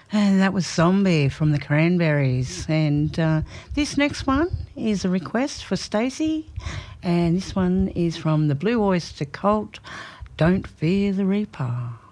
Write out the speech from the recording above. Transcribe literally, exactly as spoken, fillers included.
And that was Zombie from the Cranberries. And uh, this next one is a request for Stacey. And this one is from the Blue Oyster Cult, Don't Fear the Reaper.